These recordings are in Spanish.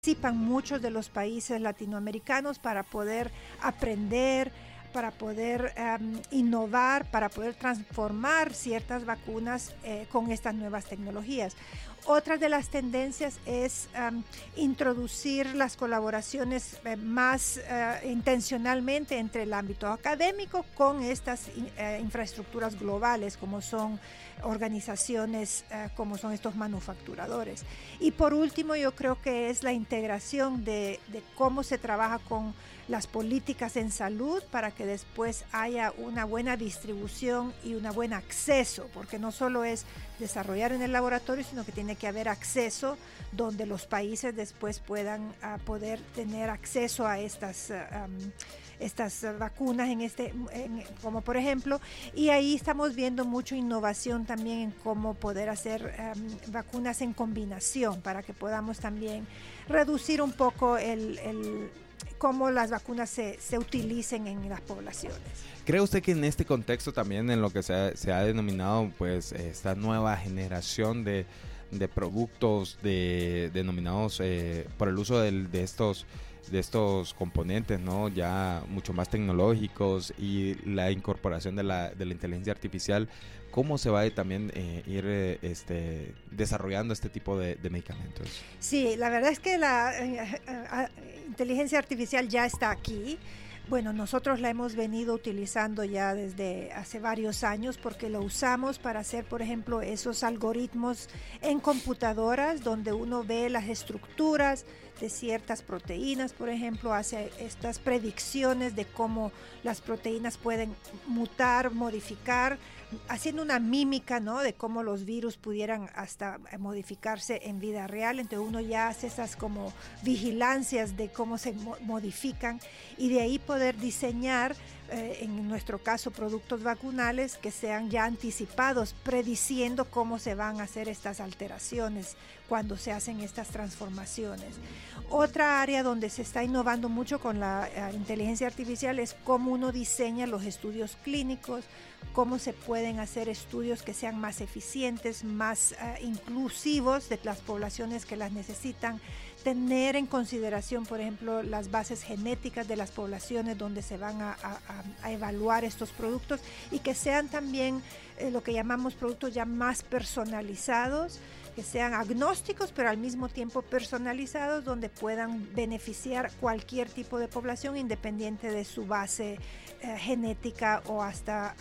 Participan muchos de los países latinoamericanos para poder aprender, para poder innovar, para poder transformar ciertas vacunas con estas nuevas tecnologías. Otra de las tendencias es introducir las colaboraciones más intencionalmente entre el ámbito académico con estas infraestructuras globales, como son organizaciones, como son estos manufacturadores. Y por último, yo creo que es la integración de cómo se trabaja con las políticas en salud para que después haya una buena distribución y un buen acceso, porque no solo es desarrollar en el laboratorio, sino que tiene que haber acceso donde los países después puedan poder tener acceso a estas vacunas como por ejemplo, y ahí estamos viendo mucha innovación también en cómo poder hacer vacunas en combinación para que podamos también reducir un poco cómo las vacunas se utilicen en las poblaciones. ¿Cree usted que en este contexto también en lo que se ha denominado pues esta nueva generación de productos denominados por el uso de estos componentes, ¿no? Ya mucho más tecnológicos y la incorporación de la inteligencia artificial, ¿cómo se va a también ir desarrollando este tipo de medicamentos? Sí, la verdad es que la inteligencia artificial ya está aquí. Bueno, nosotros la hemos venido utilizando ya desde hace varios años porque lo usamos para hacer, por ejemplo, esos algoritmos en computadoras donde uno ve las estructuras de ciertas proteínas, por ejemplo, hace estas predicciones de cómo las proteínas pueden mutar, modificar, haciendo una mímica, ¿no?, de cómo los virus pudieran hasta modificarse en vida real. Entonces uno ya hace esas como vigilancias de cómo se modifican y de ahí poder diseñar, en nuestro caso, productos vacunales que sean ya anticipados, prediciendo cómo se van a hacer estas alteraciones cuando se hacen estas transformaciones. Otra área donde se está innovando mucho con la inteligencia artificial es cómo uno diseña los estudios clínicos, cómo se pueden hacer estudios que sean más eficientes, más inclusivos de las poblaciones que las necesitan, tener en consideración, por ejemplo, las bases genéticas de las poblaciones donde se van a evaluar estos productos y que sean también lo que llamamos productos ya más personalizados, que sean agnósticos pero al mismo tiempo personalizados, donde puedan beneficiar cualquier tipo de población independiente de su base genética o hasta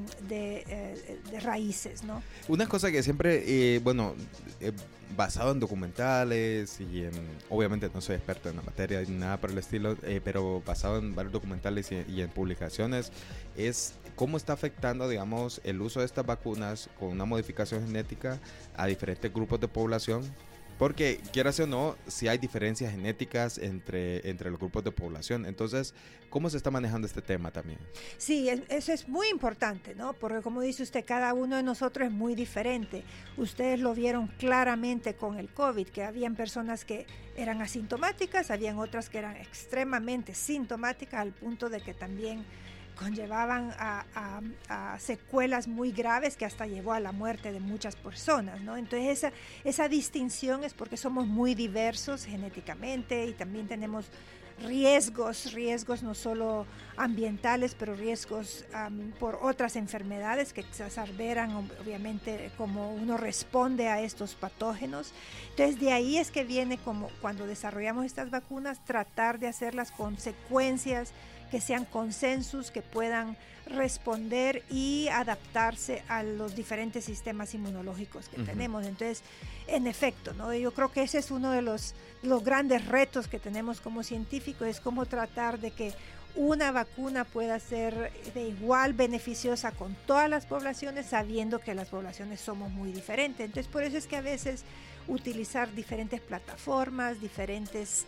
de raíces, ¿no? Una cosa que siempre, basado en documentales y obviamente no soy experto en la materia ni nada por el estilo, pero basado en varios documentales y en publicaciones, es cómo está afectando, digamos, el uso de estas vacunas con una modificación genética a diferentes grupos de población. Porque, quieras o no, si hay diferencias genéticas entre los grupos de población. Entonces, ¿cómo se está manejando este tema también? Sí, eso es muy importante, ¿no? Porque como dice usted, cada uno de nosotros es muy diferente. Ustedes lo vieron claramente con el COVID, que habían personas que eran asintomáticas, habían otras que eran extremadamente sintomáticas, al punto de que también conllevaban a secuelas muy graves que hasta llevó a la muerte de muchas personas, ¿no? Entonces esa distinción es porque somos muy diversos genéticamente y también tenemos riesgos no solo ambientales, pero riesgos por otras enfermedades que exacerban obviamente cómo uno responde a estos patógenos. Entonces de ahí es que viene, como cuando desarrollamos estas vacunas, tratar de hacer las consecuencias que sean consensos, que puedan responder y adaptarse a los diferentes sistemas inmunológicos que tenemos. Entonces, en efecto, ¿no? Yo creo que ese es uno de los grandes retos que tenemos como científicos, es cómo tratar de que una vacuna pueda ser de igual beneficiosa con todas las poblaciones, sabiendo que las poblaciones somos muy diferentes. Entonces, por eso es que a veces utilizar diferentes plataformas, diferentes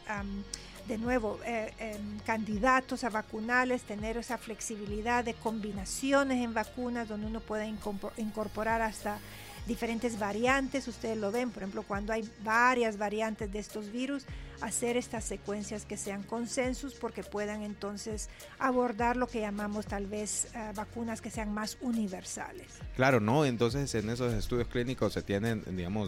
candidatos a vacunales, tener esa flexibilidad de combinaciones en vacunas donde uno puede incorporar hasta diferentes variantes. Ustedes lo ven, por ejemplo, cuando hay varias variantes de estos virus, hacer estas secuencias que sean consensos, porque puedan entonces abordar lo que llamamos tal vez vacunas que sean más universales. Claro, ¿no? Entonces en esos estudios clínicos se tienen, digamos,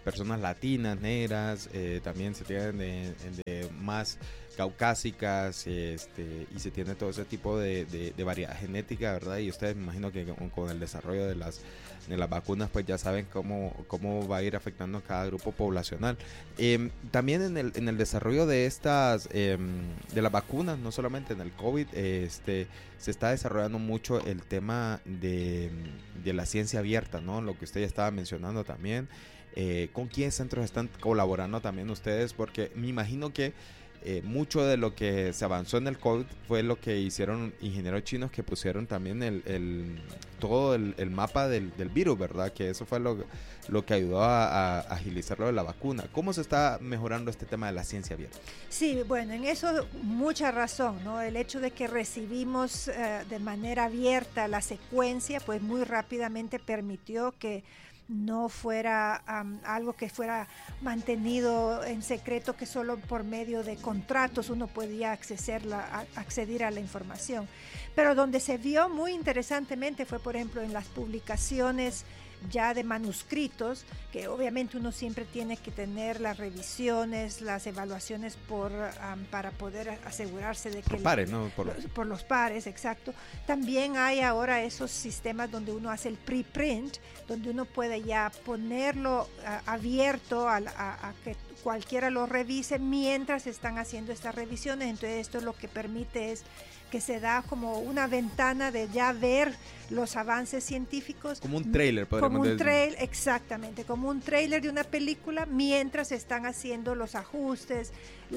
personas latinas, negras, también se tienen de más caucásicas, y se tiene todo ese tipo de variedad genética, ¿verdad? Y ustedes me imagino que con el desarrollo de las vacunas pues ya saben cómo va a ir afectando cada grupo poblacional. También en el desarrollo de estas de las vacunas, no solamente en el COVID, se está desarrollando mucho el tema de la ciencia abierta, ¿no? Lo que usted ya estaba mencionando también. ¿Con quiénes centros están colaborando también ustedes? Porque me imagino que mucho de lo que se avanzó en el COVID fue lo que hicieron ingenieros chinos, que pusieron también todo el mapa del virus, ¿verdad? Que eso fue lo que ayudó a agilizar lo de la vacuna. ¿Cómo se está mejorando este tema de la ciencia abierta? Sí, bueno, en eso mucha razón, ¿no? El hecho de que recibimos de manera abierta la secuencia, pues muy rápidamente permitió que no fuera algo que fuera mantenido en secreto, que solo por medio de contratos uno podía acceder a la información. Pero donde se vio muy interesantemente fue, por ejemplo, en las publicaciones ya de manuscritos, que obviamente uno siempre tiene que tener las revisiones, las evaluaciones para poder asegurarse de que por pares, ¿no? Por los pares, exacto. También hay ahora esos sistemas donde uno hace el preprint, donde uno puede ya ponerlo abierto a que cualquiera lo revise mientras están haciendo estas revisiones. Entonces esto lo que permite es que se da como una ventana de ya ver los avances científicos. Como un tráiler, podríamos decir. Exactamente, como un tráiler de una película mientras están haciendo los ajustes,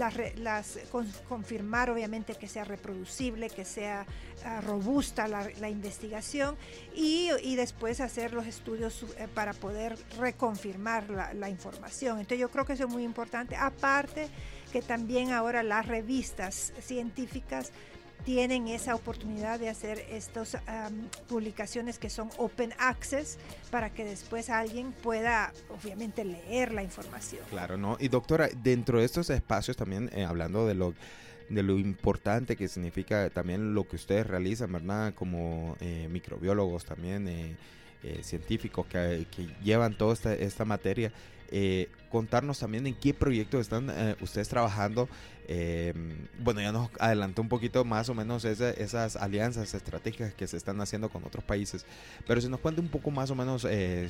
confirmar obviamente que sea reproducible, que sea robusta la investigación y después hacer los estudios para poder reconfirmar la información. Entonces yo creo que eso es muy importante. Aparte que también ahora las revistas científicas tienen esa oportunidad de hacer estas publicaciones que son open access para que después alguien pueda obviamente leer la información. Claro, ¿no? Y doctora, dentro de estos espacios también, hablando de lo importante que significa también lo que ustedes realizan, ¿verdad? Como microbiólogos también, científicos que llevan toda esta materia, contarnos también en qué proyectos están ustedes trabajando. Bueno, ya nos adelantó un poquito más o menos esas alianzas estratégicas que se están haciendo con otros países, pero si nos cuenta un poco más o menos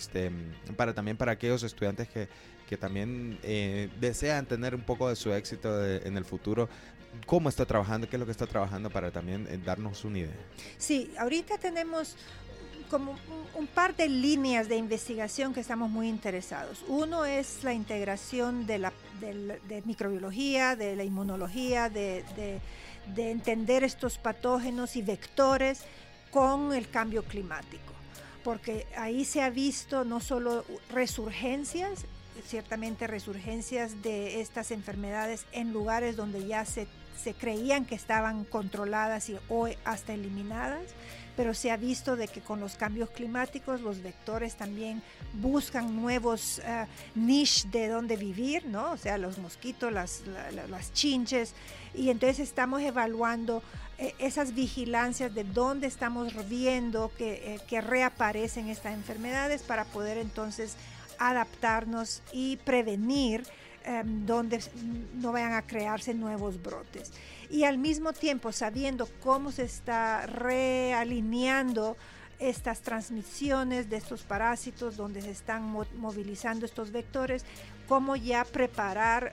para aquellos estudiantes que también desean tener un poco de su éxito en el futuro, cómo está trabajando, qué es lo que está trabajando para también darnos una idea. Sí, ahorita tenemos como un par de líneas de investigación que estamos muy interesados. Uno es la integración de microbiología, de la inmunología, de entender estos patógenos y vectores con el cambio climático, porque ahí se ha visto no solo resurgencias, ciertamente resurgencias de estas enfermedades en lugares donde ya se creían que estaban controladas o hasta eliminadas, pero se ha visto de que con los cambios climáticos los vectores también buscan nuevos niches de donde vivir, ¿no? O sea, los mosquitos, las chinches, y entonces estamos evaluando esas vigilancias de dónde estamos viendo que reaparecen estas enfermedades para poder entonces adaptarnos y prevenir donde no vayan a crearse nuevos brotes. Y al mismo tiempo, sabiendo cómo se está realineando estas transmisiones de estos parásitos, donde se están movilizando estos vectores, cómo ya preparar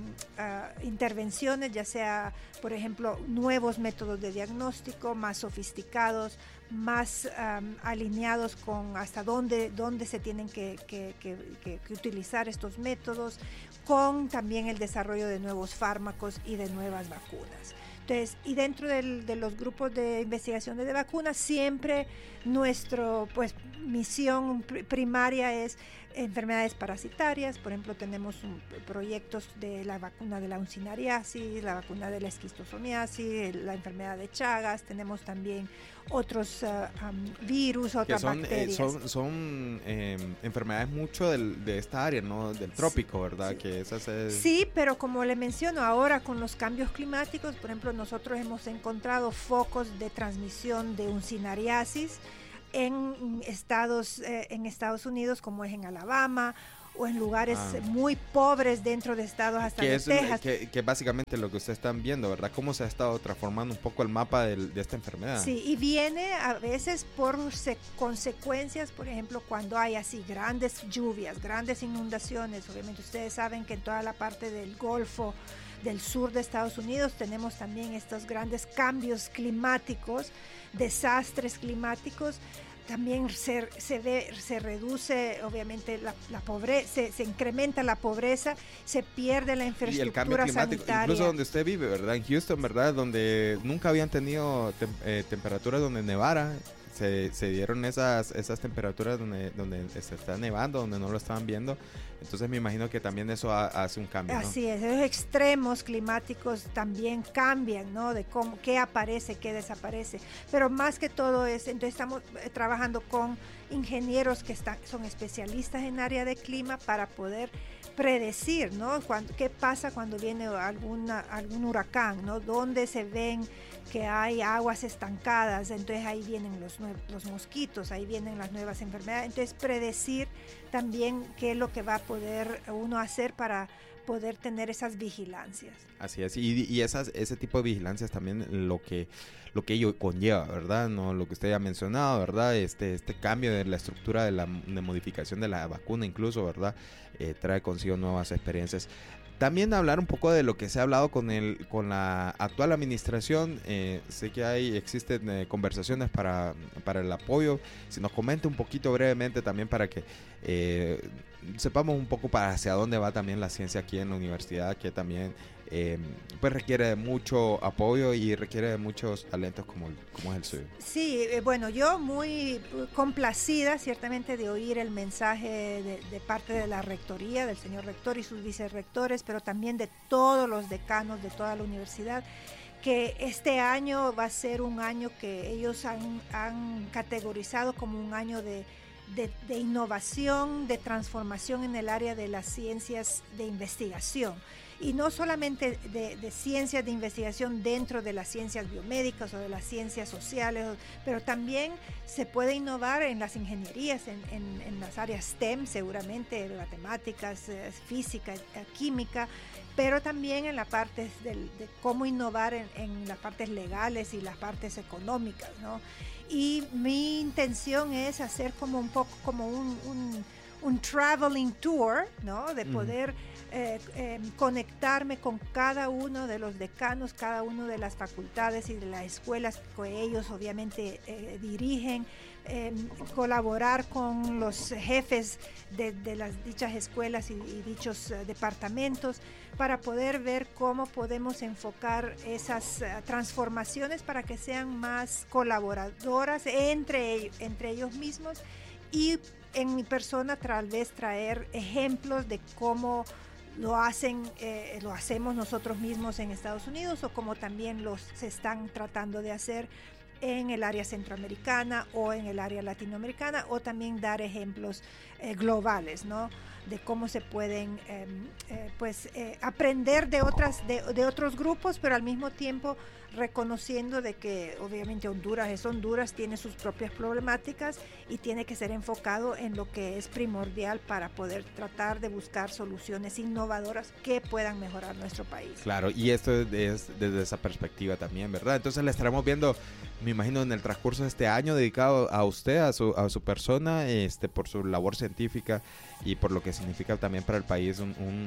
intervenciones, ya sea, por ejemplo, nuevos métodos de diagnóstico más sofisticados, más alineados con hasta dónde se tienen que utilizar estos métodos, con también el desarrollo de nuevos fármacos y de nuevas vacunas. Entonces, y dentro de los grupos de investigación de vacunas, siempre nuestra misión primaria es enfermedades parasitarias. Por ejemplo, tenemos proyectos de la vacuna de la uncinariasis, la vacuna de la esquistosomiasis, la enfermedad de Chagas. Tenemos también otros virus, otras bacterias. Son enfermedades mucho de esta área, ¿no? Del trópico, ¿verdad? Sí. Que esas es... Sí, pero como le menciono, ahora con los cambios climáticos, por ejemplo, nosotros hemos encontrado focos de transmisión de uncinariasis en Estados Unidos, como es en Alabama, o en lugares muy pobres dentro de estados hasta de Texas. Que básicamente lo que ustedes están viendo, ¿verdad? Cómo se ha estado transformando un poco el mapa de esta enfermedad. Sí, y viene a veces por consecuencias, por ejemplo, cuando hay así grandes lluvias, grandes inundaciones. Obviamente ustedes saben que en toda la parte del Golfo del sur de Estados Unidos tenemos también estos grandes cambios climáticos, desastres climáticos. También se reduce obviamente la pobreza, se incrementa la pobreza, se pierde la infraestructura y el cambio climático, sanitaria. incluso donde usted vive, ¿verdad? En Houston, ¿verdad? Donde nunca habían tenido temperaturas donde nevara. Se dieron esas temperaturas donde se está nevando, donde no lo estaban viendo. Entonces me imagino que también eso hace un cambio, ¿no? Así es, esos extremos climáticos también cambian, ¿no? De cómo, qué aparece, qué desaparece. Pero más que todo entonces estamos trabajando con ingenieros que son especialistas en área de clima para poder predecir, ¿no? ¿Qué pasa cuando viene algún huracán, ¿no? ¿Dónde se ven que hay aguas estancadas? Entonces ahí vienen los mosquitos, ahí vienen las nuevas enfermedades. Entonces predecir también qué es lo que va a poder uno hacer para poder tener esas vigilancias. Así es, y ese tipo de vigilancias también lo que ello conlleva, ¿verdad? No, lo que usted ya ha mencionado, ¿verdad? Este cambio de la estructura de modificación de la vacuna incluso, ¿verdad? Trae consigo nuevas experiencias. También hablar un poco de lo que se ha hablado con la actual administración. Sé que existen conversaciones para el apoyo. Si nos comenta un poquito brevemente también para que sepamos un poco para hacia dónde va también la ciencia aquí en la universidad, que también pues requiere de mucho apoyo y requiere de muchos talentos como es el suyo. Sí, bueno, yo muy complacida ciertamente de oír el mensaje de parte de la rectoría, del señor rector y sus vicerrectores, pero también de todos los decanos de toda la universidad, que este año va a ser un año que ellos han categorizado como un año de innovación, de transformación en el área de las ciencias de investigación. Y no solamente de ciencias de investigación dentro de las ciencias biomédicas o de las ciencias sociales, pero también se puede innovar en las ingenierías, en las áreas STEM seguramente, matemáticas, física, química, pero también en la parte de cómo innovar en las partes legales y las partes económicas, ¿no? Y mi intención es hacer como un poco como un traveling tour, ¿no? De poder conectarme con cada uno de los decanos, cada uno de las facultades y de las escuelas que ellos obviamente dirigen, colaborar con los jefes de las dichas escuelas y dichos departamentos para poder ver cómo podemos enfocar esas transformaciones para que sean más colaboradoras entre ellos mismos, y en mi persona tal vez traer ejemplos de cómo lo hacemos nosotros mismos en Estados Unidos, o como también se están tratando de hacer en el área centroamericana o en el área latinoamericana, o también dar ejemplos globales, ¿no? De cómo se pueden aprender de otros grupos, pero al mismo tiempo reconociendo de que obviamente Honduras tiene sus propias problemáticas y tiene que ser enfocado en lo que es primordial para poder tratar de buscar soluciones innovadoras que puedan mejorar nuestro país. Claro, y esto es desde esa perspectiva también, ¿verdad? Entonces la estaremos viendo, me imagino, en el transcurso de este año, dedicado a usted, a su persona, por su labor científica y por lo que significa también para el país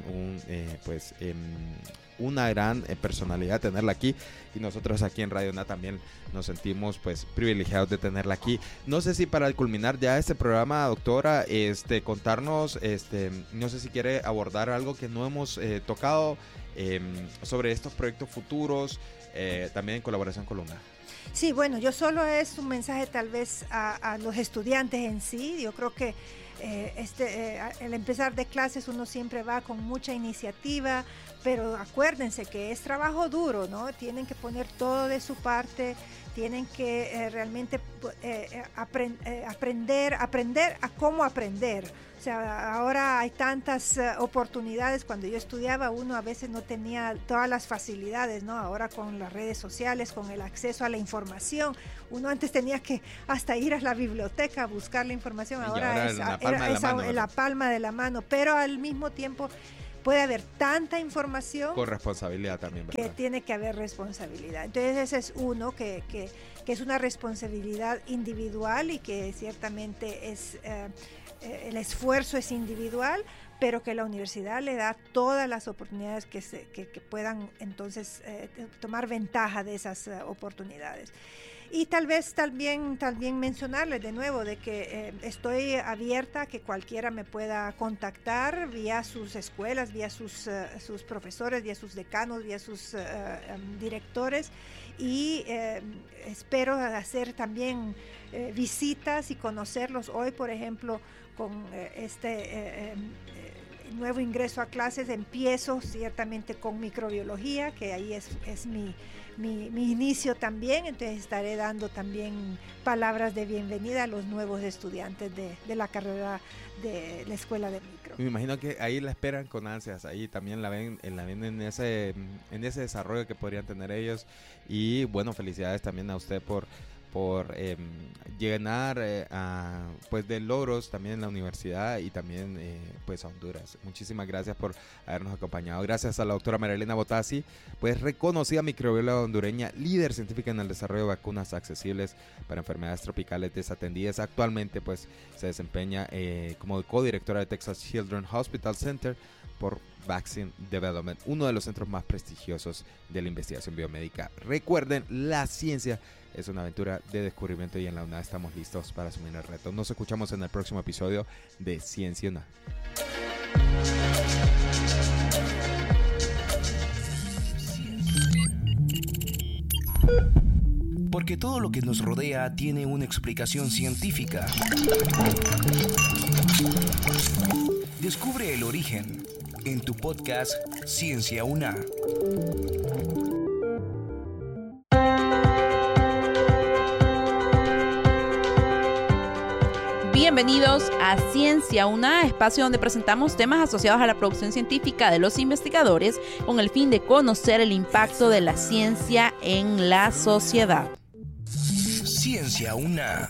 una gran personalidad tenerla aquí, y nosotros aquí en Radio UNA también nos sentimos pues privilegiados de tenerla aquí. No sé si para culminar ya este programa, doctora, contarnos, no sé si quiere abordar algo que no hemos tocado sobre estos proyectos futuros, también en colaboración con la UNA. Sí, bueno, yo solo es un mensaje tal vez a los estudiantes en sí. Yo creo que al empezar de clases uno siempre va con mucha iniciativa, pero acuérdense que es trabajo duro, ¿no? Tienen que poner todo de su parte, tienen que realmente aprender a cómo aprender. O sea, ahora hay tantas oportunidades. Cuando yo estudiaba, uno a veces no tenía todas las facilidades, ¿no? Ahora con las redes sociales, con el acceso a la la información. Uno antes tenía que hasta ir a la biblioteca a buscar la información, ahora es en la palma de la mano, pero al mismo tiempo puede haber tanta información. Con responsabilidad también, ¿verdad? Que tiene que haber responsabilidad. Entonces ese es uno que es una responsabilidad individual y que ciertamente es el esfuerzo es individual, pero que la universidad le da todas las oportunidades que puedan entonces tomar ventaja de esas oportunidades. Y tal vez también mencionarles de nuevo de que estoy abierta a que cualquiera me pueda contactar vía sus escuelas, vía sus profesores, vía sus decanos, vía sus directores, y espero hacer también visitas y conocerlos. Hoy, por ejemplo, con nuevo ingreso a clases, empiezo ciertamente con microbiología, que ahí es mi inicio también, entonces estaré dando también palabras de bienvenida a los nuevos estudiantes de la carrera de la escuela de micro. Me imagino que ahí la esperan con ansias, ahí también la ven en ese desarrollo que podrían tener ellos, y bueno, felicidades también a usted por llenar pues de logros también en la universidad y también pues a Honduras. Muchísimas gracias por habernos acompañado. Gracias a la doctora María Elena Botassi, pues reconocida microbióloga hondureña, líder científica en el desarrollo de vacunas accesibles para enfermedades tropicales desatendidas. Actualmente pues se desempeña como codirectora de Texas Children's Hospital Center por Vaccine Development, uno de los centros más prestigiosos de la investigación biomédica. Recuerden, la ciencia es una aventura de descubrimiento y en la UNA estamos listos para asumir el reto. Nos escuchamos en el próximo episodio de Ciencia UNA. Porque todo lo que nos rodea tiene una explicación científica. Descubre el origen en tu podcast Ciencia UNA. Bienvenidos a Ciencia UNA, espacio donde presentamos temas asociados a la producción científica de los investigadores con el fin de conocer el impacto de la ciencia en la sociedad. Ciencia UNA.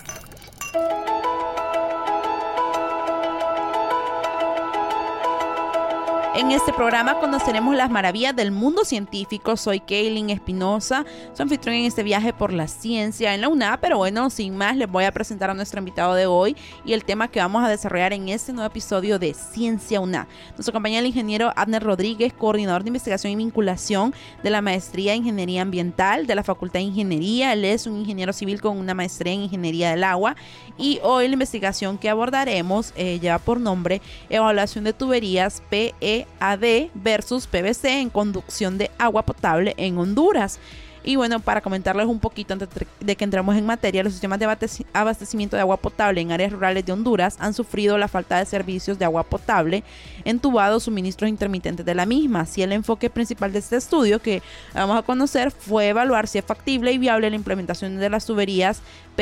En este programa conoceremos las maravillas del mundo científico. Soy Kaylin Espinosa, su anfitrión en este viaje por la ciencia en la UNA. Pero bueno, sin más, les voy a presentar a nuestro invitado de hoy y el tema que vamos a desarrollar en este nuevo episodio de Ciencia UNA. Nos acompaña el ingeniero Abner Rodríguez, coordinador de investigación y vinculación de la Maestría de Ingeniería Ambiental de la Facultad de Ingeniería. Él es un ingeniero civil con una maestría en Ingeniería del Agua. Y hoy la investigación que abordaremos lleva por nombre Evaluación de tuberías PEAD versus PVC en conducción de agua potable en Honduras. Y bueno, para comentarles un poquito antes de que entremos en materia, los sistemas de abastecimiento de agua potable en áreas rurales de Honduras han sufrido la falta de servicios de agua potable, entubados, suministros intermitentes de la misma. Así, el enfoque principal de este estudio que vamos a conocer fue evaluar si es factible y viable la implementación de las tuberías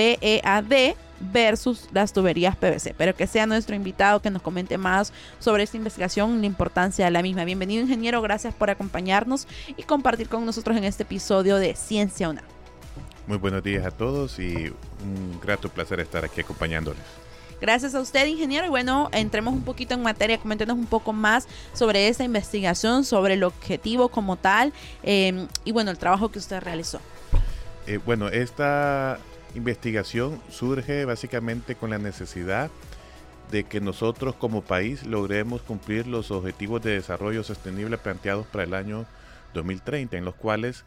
PEAD versus las tuberías PVC, pero que sea nuestro invitado que nos comente más sobre esta investigación y la importancia de la misma. Bienvenido, ingeniero, gracias por acompañarnos y compartir con nosotros en este episodio de Ciencia UNA. Muy buenos días a todos y un grato placer estar aquí acompañándoles. Gracias a usted, ingeniero, y bueno, entremos un poquito en materia, coméntenos un poco más sobre esta investigación, sobre el objetivo como tal y bueno, el trabajo que usted realizó. Bueno, esta investigación surge básicamente con la necesidad de que nosotros como país logremos cumplir los objetivos de desarrollo sostenible planteados para el año 2030, en los cuales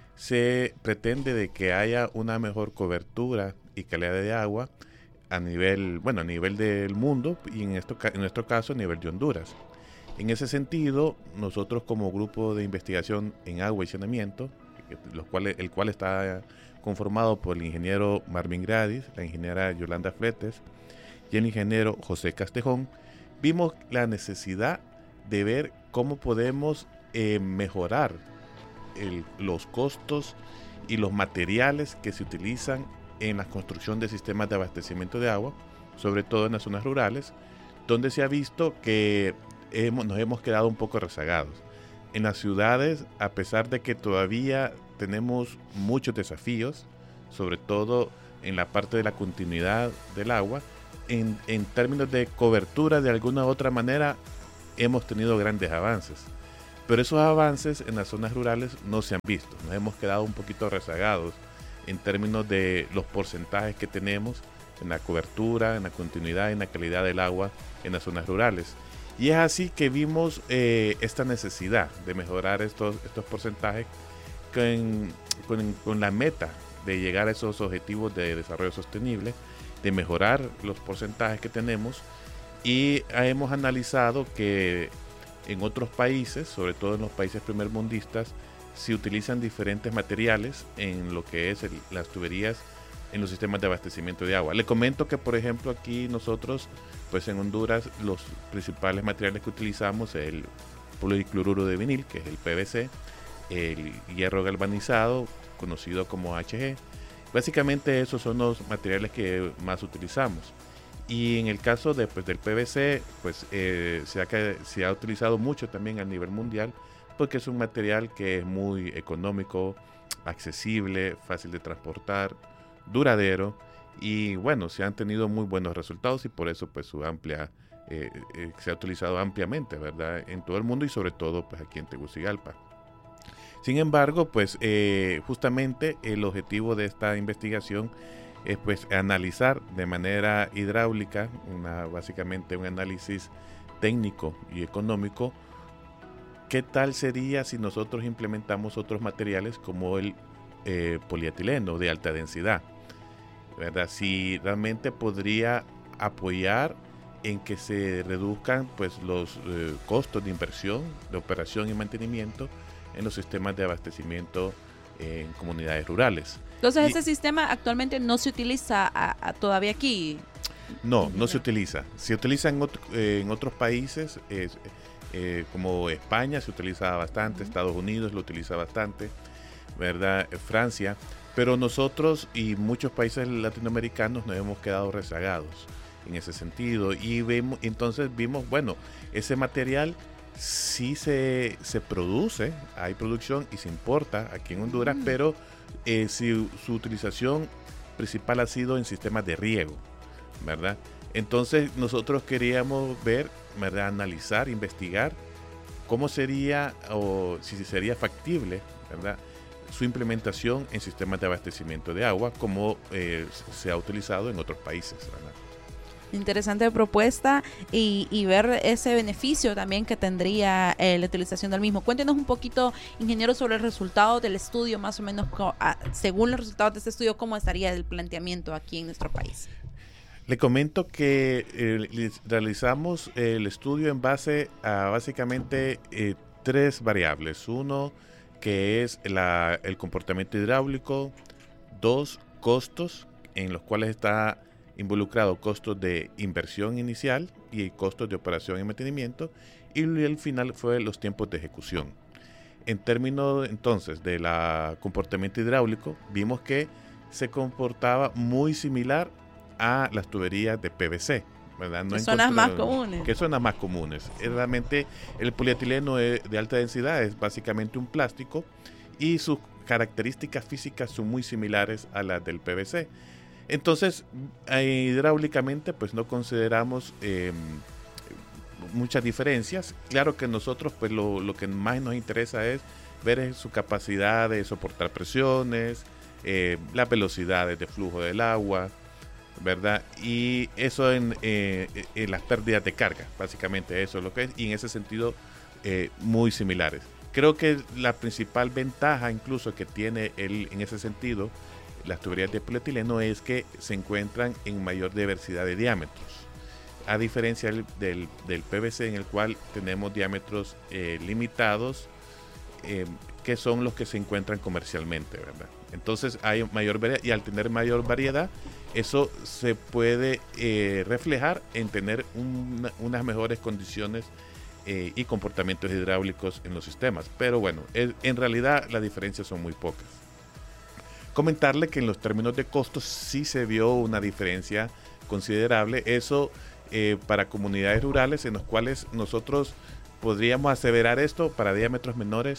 se pretende de que haya una mejor cobertura y calidad de agua a nivel del mundo y en nuestro caso a nivel de Honduras. En ese sentido, nosotros como grupo de investigación en agua y saneamiento, el cual está conformado por el ingeniero Marvin Gradis, la ingeniera Yolanda Fletes y el ingeniero José Castejón, vimos la necesidad de ver cómo podemos mejorar los costos y los materiales que se utilizan en la construcción de sistemas de abastecimiento de agua, sobre todo en las zonas rurales, donde se ha visto que nos hemos quedado un poco rezagados. En las ciudades, a pesar de que todavía tenemos muchos desafíos, sobre todo en la parte de la continuidad del agua. En términos de cobertura, de alguna u otra manera, hemos tenido grandes avances. Pero esos avances en las zonas rurales no se han visto. Nos hemos quedado un poquito rezagados en términos de los porcentajes que tenemos en la cobertura, en la continuidad, en la calidad del agua en las zonas rurales. Y es así que vimos esta necesidad de mejorar estos porcentajes con la meta de llegar a esos objetivos de desarrollo sostenible, de mejorar los porcentajes que tenemos. Y hemos analizado que en otros países, sobre todo en los países primermundistas, se utilizan diferentes materiales en lo que es las tuberías en los sistemas de abastecimiento de agua. Le comento que, por ejemplo, aquí nosotros, pues en Honduras, los principales materiales que utilizamos es el policloruro de vinil, que es el PVC, el hierro galvanizado, conocido como HG. Básicamente esos son los materiales que más utilizamos. Y en el caso del PVC, pues se ha utilizado mucho también a nivel mundial, porque es un material que es muy económico, accesible, fácil de transportar, duradero, y bueno, se han tenido muy buenos resultados, y por eso pues se ha utilizado ampliamente, ¿verdad?, en todo el mundo, y sobre todo pues aquí en Tegucigalpa. Sin embargo, pues justamente el objetivo de esta investigación es pues analizar de manera hidráulica, básicamente un análisis técnico y económico, qué tal sería si nosotros implementamos otros materiales como el polietileno de alta densidad, ¿verdad? Si realmente podría apoyar en que se reduzcan pues los costos de inversión, de operación y mantenimiento en los sistemas de abastecimiento en comunidades rurales. Entonces, ese sistema actualmente no se utiliza todavía aquí. No se utiliza. Se utiliza en otros países, como España se utiliza bastante, Estados Unidos lo utiliza bastante, ¿verdad? Francia. Pero nosotros y muchos países latinoamericanos nos hemos quedado rezagados en ese sentido. Y entonces vimos, bueno, ese material sí se produce, hay producción y se importa aquí en Honduras, pero su utilización principal ha sido en sistemas de riego, ¿verdad? Entonces nosotros queríamos ver, ¿verdad?, analizar, investigar cómo sería o si sería factible, ¿verdad?, su implementación en sistemas de abastecimiento de agua como se ha utilizado en otros países, ¿verdad? Interesante propuesta y ver ese beneficio también que tendría la utilización del mismo. Cuéntenos un poquito, ingeniero, sobre el resultado del estudio, más o menos según los resultados de este estudio, ¿cómo estaría el planteamiento aquí en nuestro país? Le comento que realizamos el estudio en base a básicamente 3 variables. Uno, que es el comportamiento hidráulico. 2, costos, en los cuales está involucrado costos de inversión inicial y costos de operación y mantenimiento, y el final fue los tiempos de ejecución. En términos entonces de comportamiento hidráulico, vimos que se comportaba muy similar a las tuberías de PVC, ¿verdad? Que son las más comunes. Que son las más comunes. Realmente el polietileno de alta densidad es básicamente un plástico y sus características físicas son muy similares a las del PVC. Entonces, hidráulicamente, pues no consideramos muchas diferencias. Claro que nosotros, pues lo que más nos interesa es ver su capacidad de soportar presiones, las velocidades de flujo del agua, ¿verdad? Y eso en las pérdidas de carga, básicamente eso es lo que es, y en ese sentido muy similares. Creo que la principal ventaja incluso que tiene en ese sentido las tuberías de polietileno es que se encuentran en mayor diversidad de diámetros, a diferencia del PVC, en el cual tenemos diámetros limitados, que son los que se encuentran comercialmente, ¿verdad? Entonces hay mayor variedad, y al tener mayor variedad, eso se puede reflejar en tener unas mejores condiciones y comportamientos hidráulicos en los sistemas. Pero bueno, en realidad las diferencias son muy pocas. Comentarle que en los términos de costos sí se vio una diferencia considerable. Eso para comunidades rurales en los cuales nosotros podríamos aseverar esto para diámetros menores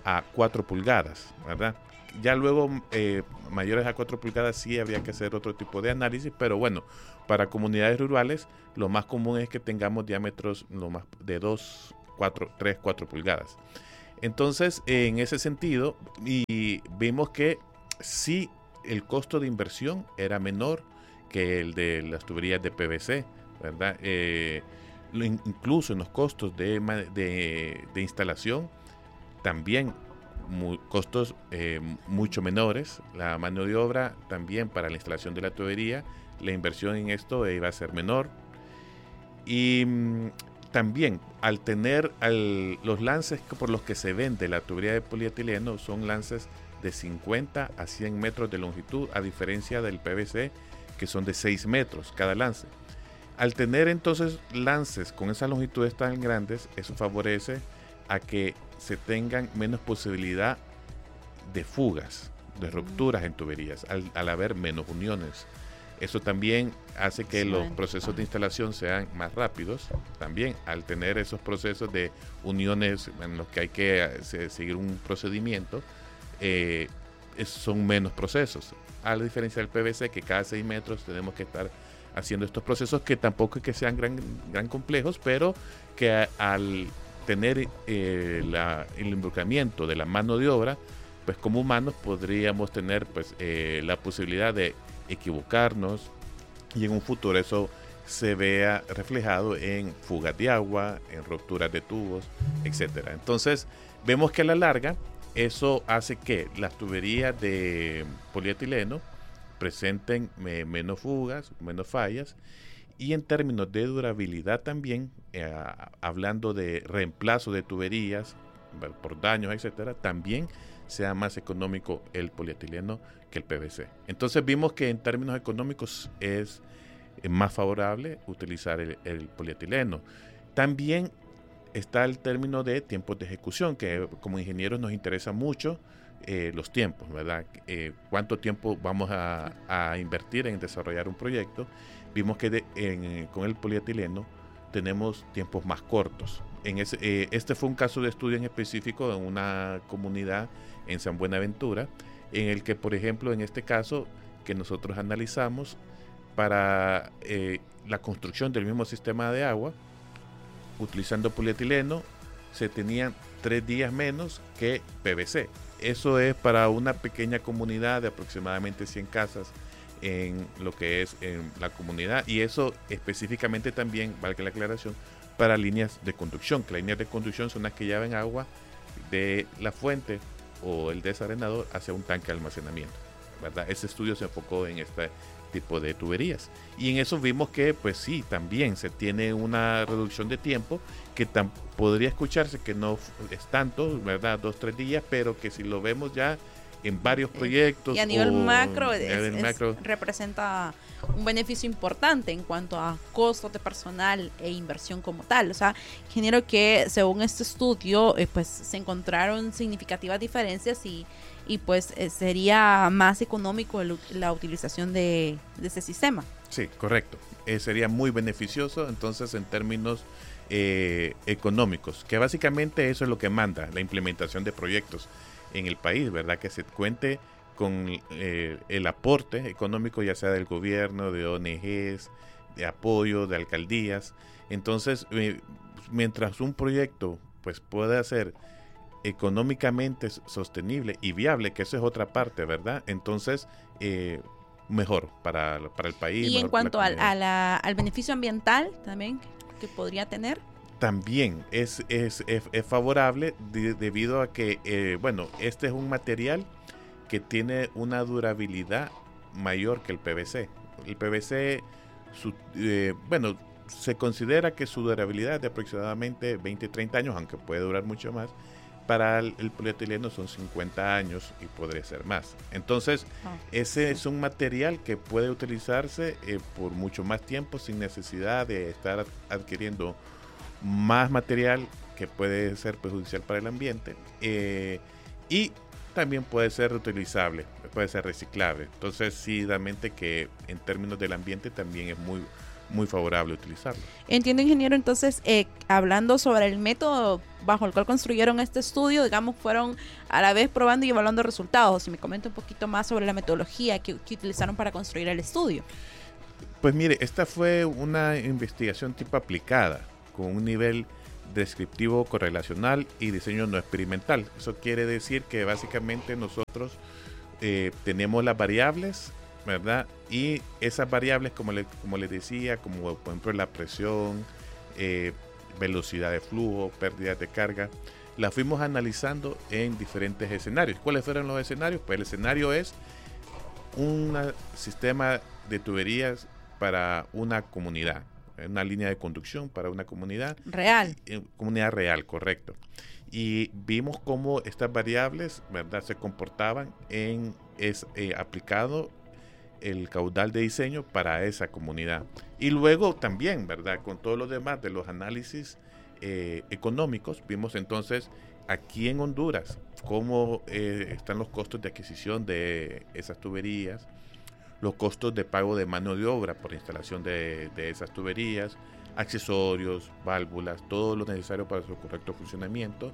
a 4 pulgadas, ¿verdad? Ya luego mayores a 4 pulgadas sí habría que hacer otro tipo de análisis, pero bueno, para comunidades rurales lo más común es que tengamos diámetros de 3, 4 pulgadas. Entonces, en ese sentido, y vimos que sí el costo de inversión era menor que el de las tuberías de PVC, ¿verdad? Incluso en los costos de instalación, también costos mucho menores. La mano de obra también para la instalación de la tubería, la inversión en esto iba a ser menor. Y también al tener los lances por los que se vende la tubería de polietileno son lances de 50 a 100 metros de longitud, a diferencia del PVC, que son de 6 metros cada lance. Al tener entonces lances con esas longitudes tan grandes, eso favorece a que se tengan menos posibilidad de fugas, de rupturas en tuberías, al haber menos uniones. Eso también hace que los procesos de instalación sean más rápidos. También al tener esos procesos de uniones en los que hay que seguir un procedimiento, son menos procesos. A la diferencia del PVC, que cada 6 metros tenemos que estar haciendo estos procesos, que tampoco es que sean gran complejos, pero que al tener el involucramiento de la mano de obra, pues como humanos podríamos tener pues la posibilidad de equivocarnos y en un futuro eso se vea reflejado en fugas de agua, en rupturas de tubos, etcétera. Entonces vemos que a la larga eso hace que las tuberías de polietileno presenten menos fugas, menos fallas, y en términos de durabilidad también, hablando de reemplazo de tuberías por daños, etcétera, también sea más económico el polietileno que el PVC. Entonces vimos que en términos económicos es más favorable utilizar el polietileno. También está el término de tiempos de ejecución, que como ingenieros nos interesa mucho los tiempos, ¿verdad? ¿Cuánto tiempo vamos a invertir en desarrollar un proyecto? Vimos que con el polietileno tenemos tiempos más cortos. Este fue un caso de estudio en específico en una comunidad en San Buenaventura, en el que, por ejemplo, en este caso que nosotros analizamos, para la construcción del mismo sistema de agua, utilizando polietileno, se tenían 3 días menos que PVC. Eso es para una pequeña comunidad de aproximadamente 100 casas en lo que es en la comunidad, y eso específicamente también, valga la aclaración, para líneas de conducción, que las líneas de conducción son las que llevan agua de la fuente o el desarenador hacia un tanque de almacenamiento, ¿verdad? Ese estudio se enfocó en este tipo de tuberías, y en eso vimos que pues sí, también se tiene una reducción de tiempo que podría escucharse que no es tanto, ¿verdad? 2-3 días, pero que si lo vemos ya en varios proyectos y a nivel macro, macro representa un beneficio importante en cuanto a costos de personal e inversión como tal. O sea, ingeniero, que según este estudio pues se encontraron significativas diferencias y pues sería más económico la utilización de ese sistema. Sí, correcto. Sería muy beneficioso entonces en términos económicos, que básicamente eso es lo que manda la implementación de proyectos en el país, ¿verdad? Que se cuente con el aporte económico, ya sea del gobierno, de ONGs, de apoyo, de alcaldías. Entonces, mientras un proyecto pues pueda ser económicamente sostenible y viable, que eso es otra parte, ¿verdad? Entonces, mejor para el país. Y en cuanto al beneficio ambiental también que podría tener. También es favorable debido a que, este es un material que tiene una durabilidad mayor que el PVC. El PVC, se considera que su durabilidad es de aproximadamente 20-30 años, aunque puede durar mucho más. Para el polietileno son 50 años y podría ser más. Entonces, ese es un material que puede utilizarse por mucho más tiempo sin necesidad de estar adquiriendo más material que puede ser perjudicial para el ambiente, y también puede ser reutilizable, puede ser reciclable. Entonces sí, realmente que en términos del ambiente también es muy, muy favorable utilizarlo. Entiendo, ingeniero, entonces, hablando sobre el método bajo el cual construyeron este estudio, digamos, fueron a la vez probando y evaluando resultados. Si me comenta un poquito más sobre la metodología que utilizaron para construir el estudio. Pues mire, esta fue una investigación tipo aplicada, con un nivel descriptivo correlacional y diseño no experimental. Eso quiere decir que básicamente nosotros tenemos las variables, ¿verdad? Y esas variables, como les decía, como por ejemplo la presión, velocidad de flujo, pérdidas de carga, las fuimos analizando en diferentes escenarios. ¿Cuáles fueron los escenarios? Pues el escenario es un sistema de tuberías para una comunidad, una línea de conducción para una comunidad. Real. Comunidad real, correcto. Y vimos cómo estas variables, ¿verdad?, se comportaban aplicado el caudal de diseño para esa comunidad. Y luego también, ¿verdad?, con todo lo demás de los análisis económicos, vimos entonces aquí en Honduras cómo están los costos de adquisición de esas tuberías, los costos de pago de mano de obra por instalación de esas tuberías, accesorios, válvulas, todo lo necesario para su correcto funcionamiento,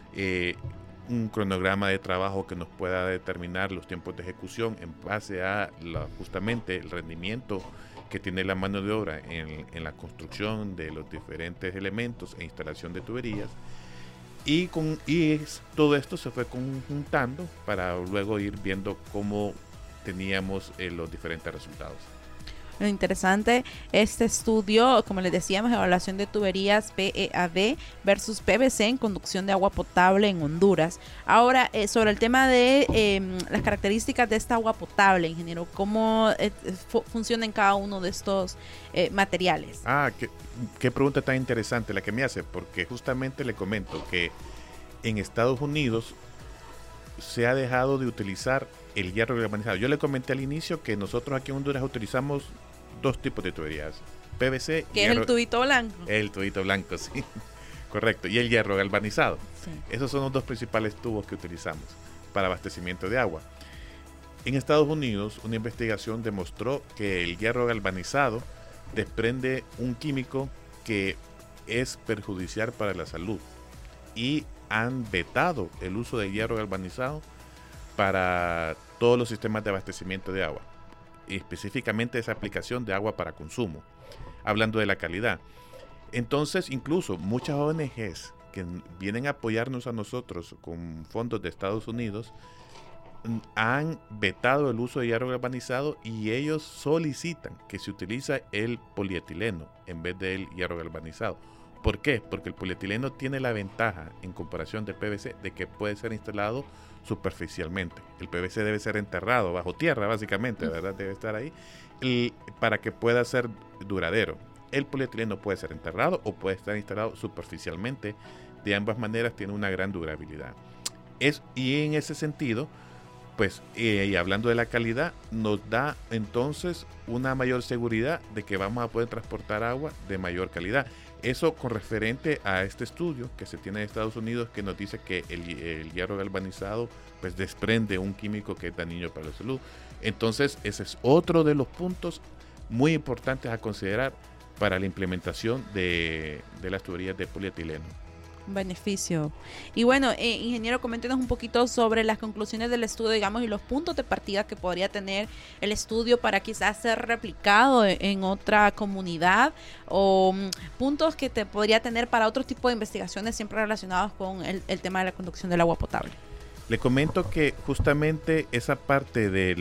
un cronograma de trabajo que nos pueda determinar los tiempos de ejecución en base a justamente el rendimiento que tiene la mano de obra en la construcción de los diferentes elementos e instalación de tuberías. Y todo esto se fue conjuntando para luego ir viendo cómo teníamos los diferentes resultados. Lo interesante, este estudio, como les decíamos, evaluación de tuberías PEAD versus PVC en conducción de agua potable en Honduras. Ahora, sobre el tema de las características de esta agua potable, ingeniero, ¿cómo funciona en cada uno de estos materiales? Qué pregunta tan interesante la que me hace, porque justamente le comento que en Estados Unidos se ha dejado de utilizar el hierro galvanizado. Yo le comenté al inicio que nosotros aquí en Honduras utilizamos dos tipos de tuberías, PVC que es el tubito blanco. El tubito blanco, sí, correcto, y el hierro galvanizado. Sí. Esos son los dos principales tubos que utilizamos para abastecimiento de agua. En Estados Unidos, una investigación demostró que el hierro galvanizado desprende un químico que es perjudicial para la salud y han vetado el uso de hierro galvanizado para todos los sistemas de abastecimiento de agua, y específicamente esa aplicación de agua para consumo, hablando de la calidad. Entonces, incluso muchas ONGs que vienen a apoyarnos a nosotros con fondos de Estados Unidos han vetado el uso de hierro galvanizado y ellos solicitan que se utilice el polietileno en vez del hierro galvanizado. ¿Por qué? Porque el polietileno tiene la ventaja en comparación del PVC de que puede ser instalado superficialmente. El PVC debe ser enterrado bajo tierra, básicamente, ¿verdad? Debe estar ahí para que pueda ser duradero. El polietileno puede ser enterrado o puede estar instalado superficialmente. De ambas maneras tiene una gran durabilidad. Y en ese sentido, pues, y hablando de la calidad, nos da entonces una mayor seguridad de que vamos a poder transportar agua de mayor calidad. Eso con referente a este estudio que se tiene en Estados Unidos, que nos dice que el hierro galvanizado pues desprende un químico que es dañino para la salud. Entonces ese es otro de los puntos muy importantes a considerar para la implementación de las tuberías de polietileno. Beneficio. Y bueno, ingeniero, coméntenos un poquito sobre las conclusiones del estudio, digamos, y los puntos de partida que podría tener el estudio para quizás ser replicado en otra comunidad, o puntos que podría tener para otro tipo de investigaciones siempre relacionados con el tema de la conducción del agua potable. Le comento que justamente esa parte de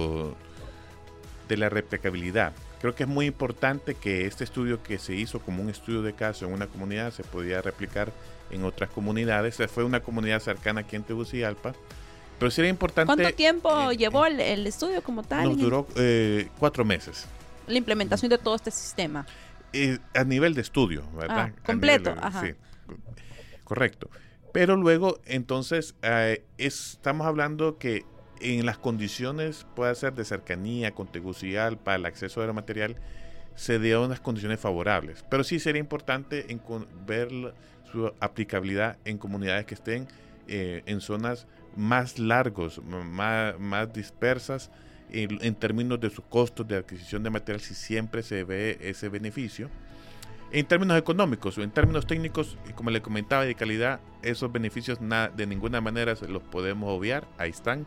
la replicabilidad, creo que es muy importante que este estudio que se hizo como un estudio de caso en una comunidad se podía replicar en otras comunidades. Esa fue una comunidad cercana aquí en Tegucigalpa, pero sería importante... ¿Cuánto tiempo llevó el estudio como tal? Nos duró 4 meses. La implementación de todo este sistema. A nivel de estudio, ¿verdad? Completo, Sí, correcto. Pero luego, entonces, estamos hablando que en las condiciones, puede ser de cercanía con Tegucigalpa, el acceso al material, se dio unas condiciones favorables. Pero sí sería importante ver su aplicabilidad en comunidades que estén en zonas más largos, más dispersas, en términos de sus costos de adquisición de material, si siempre se ve ese beneficio. En términos económicos o en términos técnicos, como le comentaba, de calidad, esos beneficios de ninguna manera se los podemos obviar, ahí están.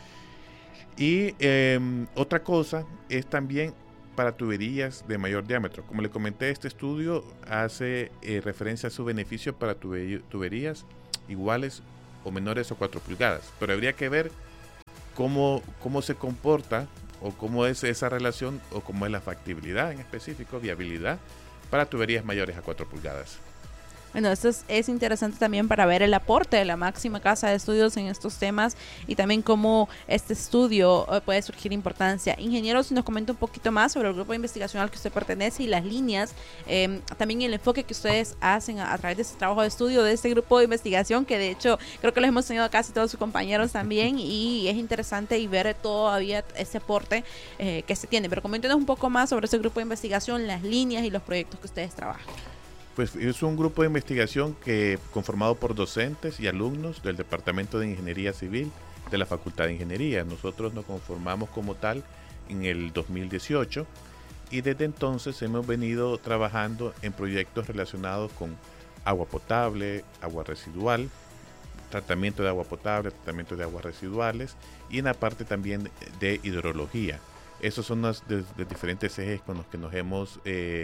Y otra cosa es también para tuberías de mayor diámetro. Como le comenté, este estudio hace referencia a su beneficio para tuberías iguales o menores a 4 pulgadas, pero habría que ver cómo se comporta o cómo es esa relación o cómo es la factibilidad en específico, viabilidad para tuberías mayores a 4 pulgadas. Bueno, esto es interesante también para ver el aporte de la máxima casa de estudios en estos temas y también cómo este estudio puede surgir importancia. Ingeniero, si nos comenta un poquito más sobre el grupo de investigación al que usted pertenece y las líneas, también el enfoque que ustedes hacen a través de este trabajo de estudio de este grupo de investigación, que de hecho creo que los hemos tenido casi todos sus compañeros también, y es interesante y ver todavía ese aporte que se tiene. Pero coméntenos un poco más sobre ese grupo de investigación, las líneas y los proyectos que ustedes trabajan. Pues es un grupo de investigación conformado por docentes y alumnos del Departamento de Ingeniería Civil de la Facultad de Ingeniería. Nosotros nos conformamos como tal en el 2018 y desde entonces hemos venido trabajando en proyectos relacionados con agua potable, agua residual, tratamiento de agua potable, tratamiento de aguas residuales y en la parte también de hidrología. Esos son los de diferentes ejes con los que nos hemos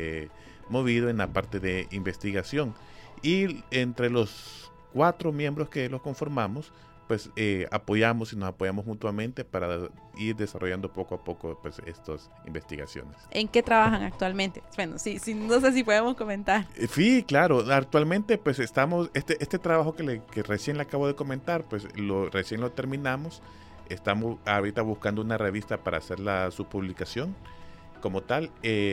movido en la parte de investigación, y entre los 4 miembros que los conformamos, pues apoyamos y nos apoyamos mutuamente para ir desarrollando poco a poco pues estas investigaciones. ¿En qué trabajan actualmente? Bueno, sí, no sé si podemos comentar. Sí, claro, actualmente pues estamos, este trabajo que recién le acabo de comentar, pues recién lo terminamos. Estamos ahorita buscando una revista para hacer su publicación como tal.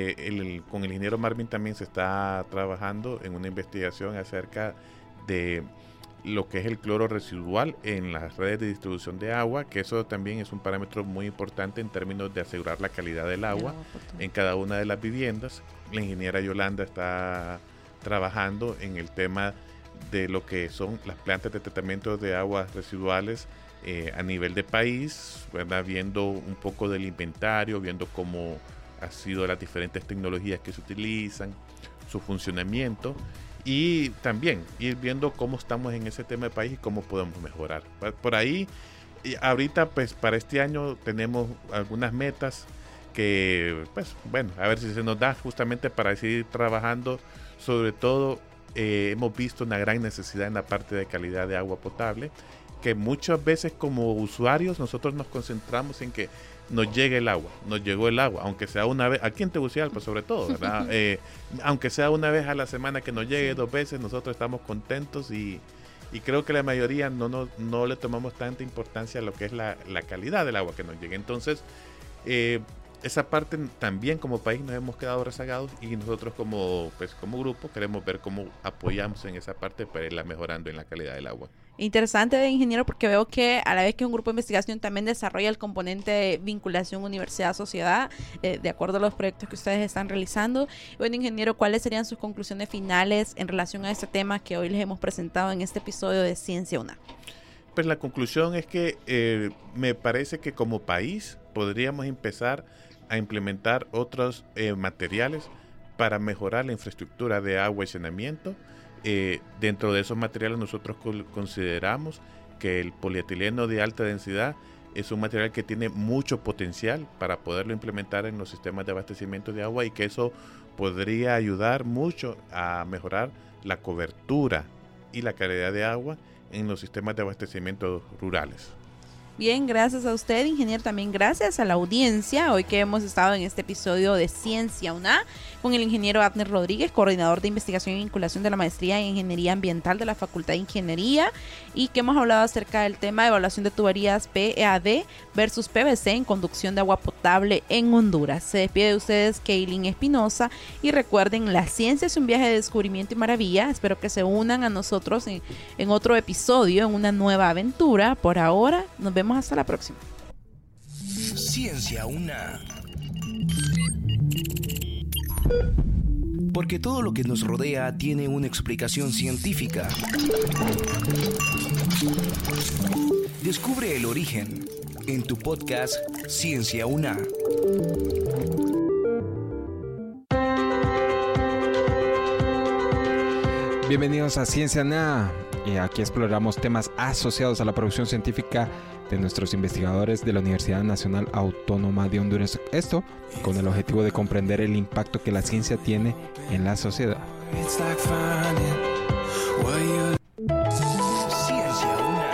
Con el ingeniero Marvin también se está trabajando en una investigación acerca de lo que es el cloro residual en las redes de distribución de agua, que eso también es un parámetro muy importante en términos de asegurar la calidad del agua en cada una de las viviendas. La ingeniera Yolanda está trabajando en el tema de lo que son las plantas de tratamiento de aguas residuales a nivel de país, ¿verdad? Viendo un poco del inventario, viendo cómo han sido las diferentes tecnologías que se utilizan, su funcionamiento, y también ir viendo cómo estamos en ese tema de país y cómo podemos mejorar. Por ahí, ahorita pues para este año tenemos algunas metas que, pues bueno, a ver si se nos da justamente para seguir trabajando. Sobre todo hemos visto una gran necesidad en la parte de calidad de agua potable, que muchas veces como usuarios nosotros nos concentramos en que nos llegue el agua, nos llegó el agua, aunque sea una vez, aquí en Tegucigalpa sobre todo, ¿verdad? Aunque sea una vez a la semana, que nos llegue 2 veces, nosotros estamos contentos, y creo que la mayoría no le tomamos tanta importancia a lo que es la calidad del agua que nos llegue. Entonces, esa parte también como país nos hemos quedado rezagados, y nosotros como grupo queremos ver cómo apoyamos en esa parte para irla mejorando en la calidad del agua. Interesante, ingeniero, porque veo que a la vez que un grupo de investigación también desarrolla el componente de vinculación universidad-sociedad, de acuerdo a los proyectos que ustedes están realizando. Bueno, ingeniero, ¿cuáles serían sus conclusiones finales en relación a este tema que hoy les hemos presentado en este episodio de Ciencia UNA? Pues la conclusión es que me parece que como país podríamos empezar a implementar otros materiales para mejorar la infraestructura de agua y saneamiento. Dentro de esos materiales nosotros consideramos que el polietileno de alta densidad es un material que tiene mucho potencial para poderlo implementar en los sistemas de abastecimiento de agua, y que eso podría ayudar mucho a mejorar la cobertura y la calidad de agua en los sistemas de abastecimiento rurales. Bien, gracias a usted, ingeniero, también gracias a la audiencia, hoy que hemos estado en este episodio de Ciencia UNA con el ingeniero Abner Rodríguez, coordinador de investigación y vinculación de la maestría en Ingeniería Ambiental de la Facultad de Ingeniería, y que hemos hablado acerca del tema de evaluación de tuberías PEAD versus PVC en conducción de agua potable en Honduras. Se despide de ustedes Kaylin Espinosa, y recuerden, la ciencia es un viaje de descubrimiento y maravilla. Espero que se unan a nosotros en otro episodio, en una nueva aventura. Por ahora, nos vemos hasta la próxima. Ciencia UNA. Porque todo lo que nos rodea tiene una explicación científica. Descubre el origen, en tu podcast Ciencia UNA. Bienvenidos a Ciencia UNA. Aquí exploramos temas asociados a la producción científica de nuestros investigadores de la Universidad Nacional Autónoma de Honduras. Esto con el objetivo de comprender el impacto que la ciencia tiene en la sociedad. Ciencia UNA.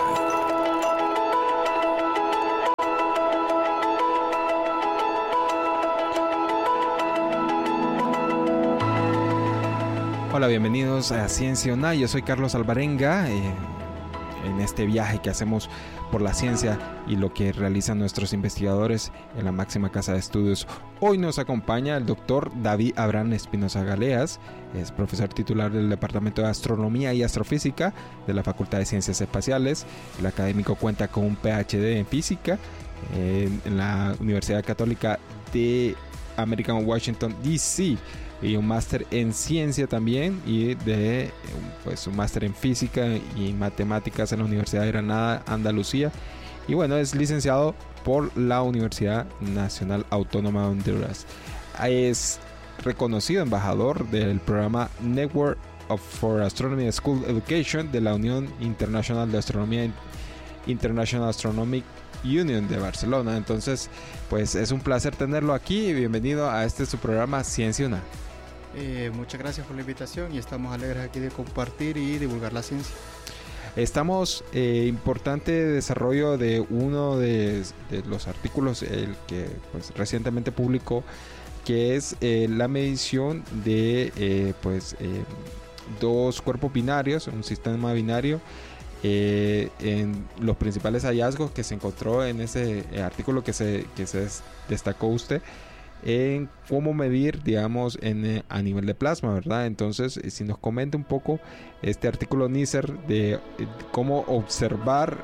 Hola, bienvenidos a Ciencia UNA. Yo soy Carlos Alvarenga. En este viaje que hacemos por la ciencia y lo que realizan nuestros investigadores en la máxima casa de estudios. Hoy nos acompaña el doctor David Abraham Espinosa Galeas, es profesor titular del Departamento de Astronomía y Astrofísica de la Facultad de Ciencias Espaciales. El académico cuenta con un PhD en física en la Universidad Católica de American Washington, D.C., y un máster en ciencia también, y un máster en física y matemáticas en la Universidad de Granada, Andalucía. Y bueno, es licenciado por la Universidad Nacional Autónoma de Honduras. Es reconocido embajador del programa Network for Astronomy School Education de la Unión Internacional de Astronomía, International Astronomic Union de Barcelona. Entonces, pues es un placer tenerlo aquí. Bienvenido a su programa Ciencia UNA. Muchas gracias por la invitación y estamos alegres aquí de compartir y divulgar la ciencia. Estamos importante desarrollo de uno de los artículos el que pues, recientemente publicó, que es la medición de dos cuerpos binarios, un sistema binario, en los principales hallazgos que se encontró en ese artículo que se destacó usted, en cómo medir, digamos, a nivel de plasma, ¿verdad? Entonces, si nos comenta un poco este artículo NICER de cómo observar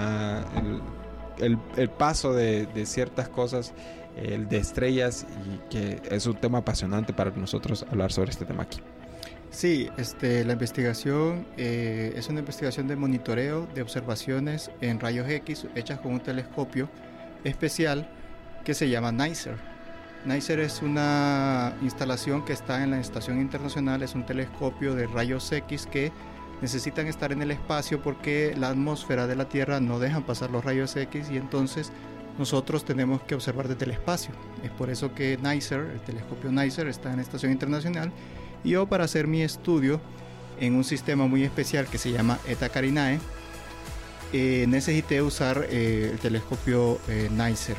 el paso de ciertas cosas, el de estrellas, y que es un tema apasionante para nosotros hablar sobre este tema aquí. Sí, la investigación es una investigación de monitoreo de observaciones en rayos X hechas con un telescopio especial que se llama NICER. NICER es una instalación que está en la Estación Internacional, es un telescopio de rayos X que necesitan estar en el espacio porque la atmósfera de la Tierra no dejan pasar los rayos X, y entonces nosotros tenemos que observar desde el espacio. Es por eso que NICER, el telescopio NICER, está en la Estación Internacional, y yo, para hacer mi estudio en un sistema muy especial que se llama Eta Carinae, necesité usar el telescopio NICER.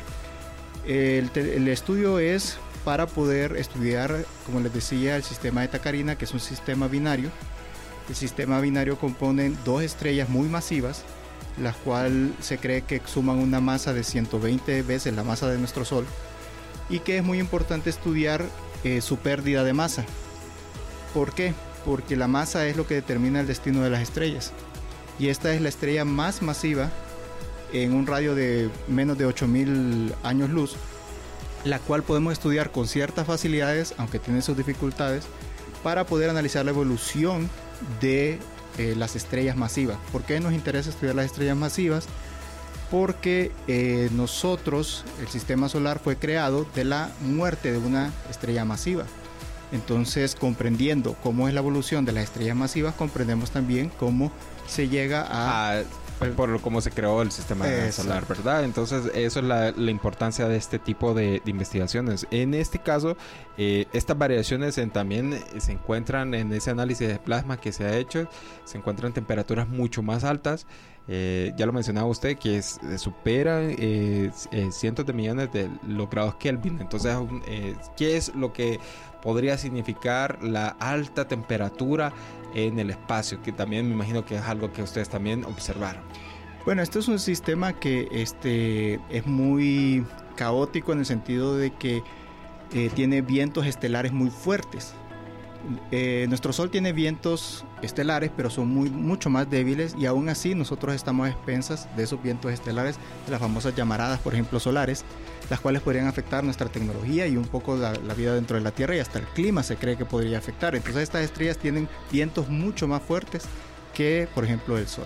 El estudio es para poder estudiar, como les decía, el sistema Eta Carina, que es un sistema binario. El sistema binario compone dos estrellas muy masivas, las cuales se cree que suman una masa de 120 veces la masa de nuestro Sol, y que es muy importante estudiar su pérdida de masa. ¿Por qué? Porque la masa es lo que determina el destino de las estrellas, y esta es la estrella más masiva en un radio de menos de 8000 años luz, la cual podemos estudiar con ciertas facilidades, aunque tiene sus dificultades, para poder analizar la evolución de las estrellas masivas. ¿Por qué nos interesa estudiar las estrellas masivas? Porque nosotros, el sistema solar fue creado de la muerte de una estrella masiva. Entonces, comprendiendo cómo es la evolución de las estrellas masivas, comprendemos también cómo se llega a por cómo se creó el sistema solar, ¿verdad? Entonces, eso es la importancia de este tipo de investigaciones. En este caso, estas variaciones también se encuentran en ese análisis de plasma que se ha hecho, se encuentran temperaturas mucho más altas. Ya lo mencionaba usted, que superan cientos de millones de los grados Kelvin. Entonces, ¿qué es lo que podría significar la alta temperatura en el espacio? Que también me imagino que es algo que ustedes también observaron. Bueno, este es un sistema que es muy caótico en el sentido de que tiene vientos estelares muy fuertes. Nuestro Sol tiene vientos estelares, pero son mucho más débiles, y aún así nosotros estamos a expensas de esos vientos estelares, de las famosas llamaradas, por ejemplo, solares, las cuales podrían afectar nuestra tecnología y un poco la vida dentro de la Tierra, y hasta el clima se cree que podría afectar. Entonces estas estrellas tienen vientos mucho más fuertes que, por ejemplo, el Sol.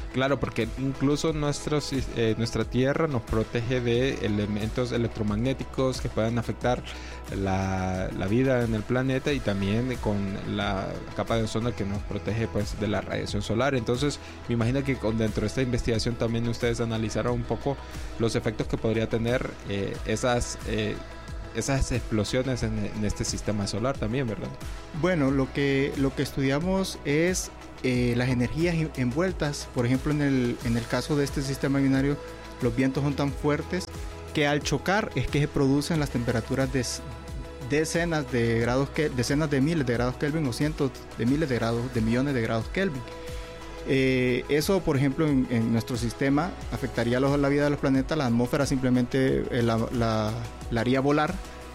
Claro, porque incluso nuestra Tierra nos protege de elementos electromagnéticos que puedan afectar la vida en el planeta, y también con la capa de ozono que nos protege pues de la radiación solar. Entonces me imagino que dentro de esta investigación también ustedes analizaron un poco los efectos que podría tener esas explosiones en este sistema solar también, ¿verdad? Bueno, lo que estudiamos es las energías envueltas. Por ejemplo, en el caso de este sistema binario, los vientos son tan fuertes que al chocar es que se producen las temperaturas de decenas de miles de grados Kelvin o cientos de miles de millones de grados Kelvin. Eso, por ejemplo, en nuestro sistema afectaría la vida de los planetas. La atmósfera simplemente la haría volar.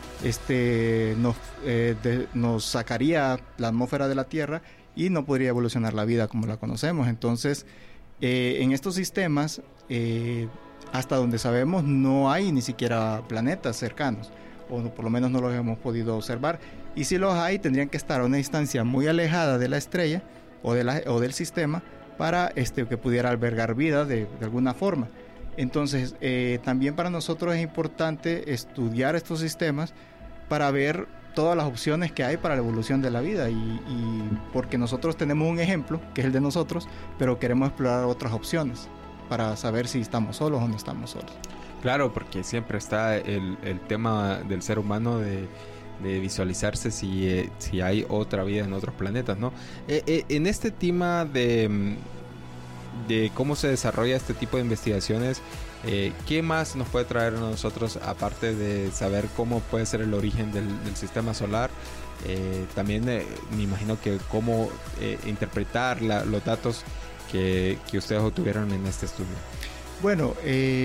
Nos sacaría la atmósfera de la Tierra y no podría evolucionar la vida como la conocemos. Entonces, en estos sistemas, hasta donde sabemos, no hay ni siquiera planetas cercanos, o por lo menos no los hemos podido observar. Y si los hay, tendrían que estar a una distancia muy alejada de la estrella o del sistema para que pudiera albergar vida de alguna forma. Entonces, también para nosotros es importante estudiar estos sistemas para ver todas las opciones que hay para la evolución de la vida, y porque nosotros tenemos un ejemplo, que es el de nosotros, pero queremos explorar otras opciones para saber si estamos solos o no estamos solos. Claro, porque siempre está el tema del ser humano de visualizarse si hay otra vida en otros planetas, ¿no? En este tema de cómo se desarrolla este tipo de investigaciones, ¿qué más nos puede traer a nosotros, aparte de saber cómo puede ser el origen del sistema solar? También me imagino que cómo interpretar los datos que ustedes obtuvieron en este estudio. Bueno,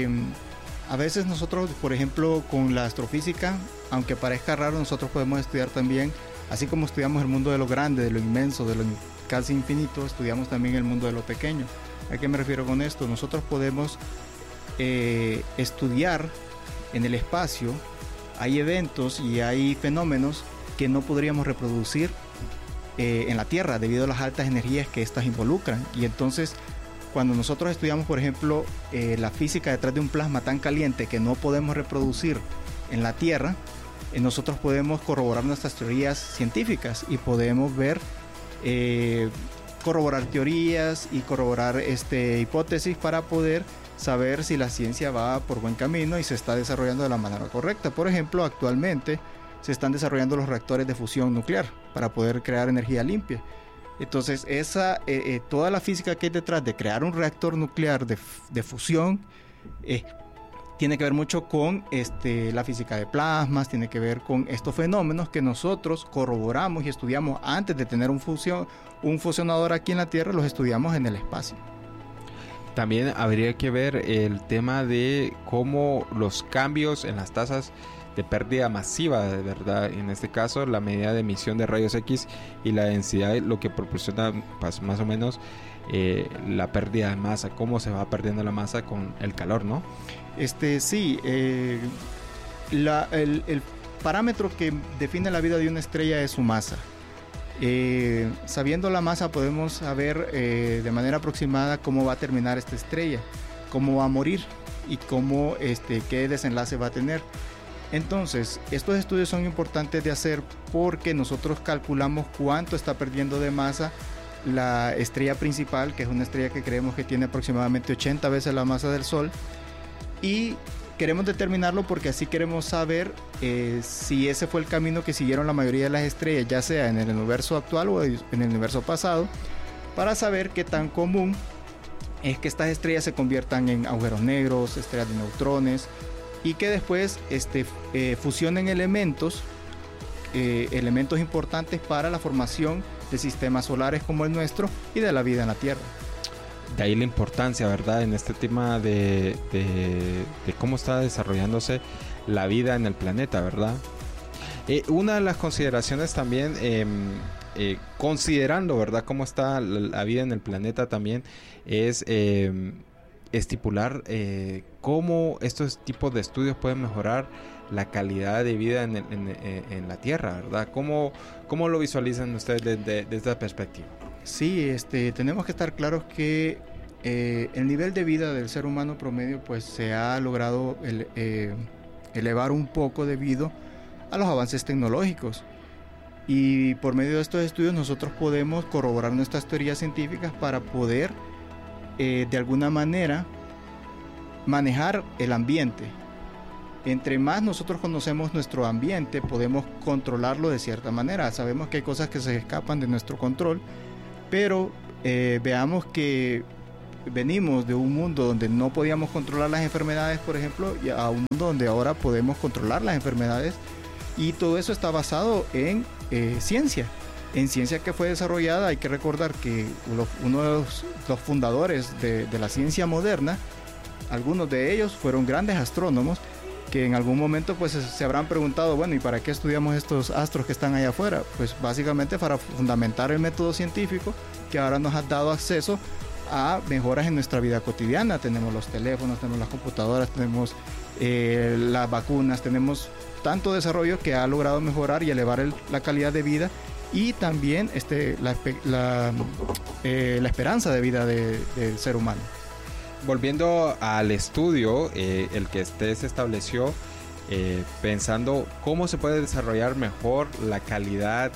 a veces nosotros, por ejemplo, con la astrofísica, aunque parezca raro, nosotros podemos estudiar también, así como estudiamos el mundo de lo grande, de lo inmenso, de lo casi infinito, estudiamos también el mundo de lo pequeño. ¿A qué me refiero con esto? Nosotros podemos estudiar en el espacio. Hay eventos y hay fenómenos que no podríamos reproducir en la Tierra debido a las altas energías que estas involucran. Y entonces, cuando nosotros estudiamos, por ejemplo, la física detrás de un plasma tan caliente que no podemos reproducir en la Tierra, nosotros podemos corroborar nuestras teorías científicas y podemos ver, corroborar teorías y corroborar hipótesis para poder saber si la ciencia va por buen camino y se está desarrollando de la manera correcta. Por ejemplo, actualmente se están desarrollando los reactores de fusión nuclear para poder crear energía limpia. Entonces, toda la física que hay detrás de crear un reactor nuclear de fusión tiene que ver mucho con la física de plasmas, tiene que ver con estos fenómenos que nosotros corroboramos y estudiamos antes de tener un fusionador aquí en la Tierra, los estudiamos en el espacio. También habría que ver el tema de cómo los cambios en las tasas de pérdida masiva, de verdad, en este caso la medida de emisión de rayos X y la densidad, lo que proporciona pues, más o menos la pérdida de masa, cómo se va perdiendo la masa con el calor, ¿no? Sí, el parámetro que define la vida de una estrella es su masa. Sabiendo la masa podemos saber de manera aproximada cómo va a terminar esta estrella, cómo va a morir y qué desenlace va a tener. Entonces, estos estudios son importantes de hacer porque nosotros calculamos cuánto está perdiendo de masa la estrella principal, que es una estrella que creemos que tiene aproximadamente 80 veces la masa del Sol, y queremos determinarlo porque así queremos saber si ese fue el camino que siguieron la mayoría de las estrellas, ya sea en el universo actual o en el universo pasado, para saber qué tan común es que estas estrellas se conviertan en agujeros negros, estrellas de neutrones, y que después fusionen elementos importantes para la formación de sistemas solares como el nuestro y de la vida en la Tierra. De ahí la importancia, ¿verdad?, en este tema de cómo está desarrollándose la vida en el planeta, ¿verdad? Una de las consideraciones también, considerando, ¿verdad?, cómo está la vida en el planeta también, es estipular cómo estos tipos de estudios pueden mejorar la calidad de vida en la Tierra, ¿verdad? ¿Cómo lo visualizan ustedes desde esta perspectiva? Sí, tenemos que estar claros que el nivel de vida del ser humano promedio pues se ha logrado elevar un poco debido a los avances tecnológicos. Y por medio de estos estudios nosotros podemos corroborar nuestras teorías científicas para poder de alguna manera manejar el ambiente. Entre más nosotros conocemos nuestro ambiente, podemos controlarlo de cierta manera. Sabemos que hay cosas que se escapan de nuestro control, pero veamos que venimos de un mundo donde no podíamos controlar las enfermedades, por ejemplo, y a un mundo donde ahora podemos controlar las enfermedades, y todo eso está basado en ciencia que fue desarrollada. Hay que recordar que uno de los fundadores de la ciencia moderna, algunos de ellos fueron grandes astrónomos que en algún momento pues se habrán preguntado, bueno, ¿y para qué estudiamos estos astros que están allá afuera? Pues básicamente para fundamentar el método científico que ahora nos ha dado acceso a mejoras en nuestra vida cotidiana. Tenemos los teléfonos, tenemos las computadoras, tenemos las vacunas, tenemos tanto desarrollo que ha logrado mejorar y elevar la calidad de vida, y también la esperanza de vida del ser humano. Volviendo al estudio, el que se estableció pensando cómo se puede desarrollar mejor la calidad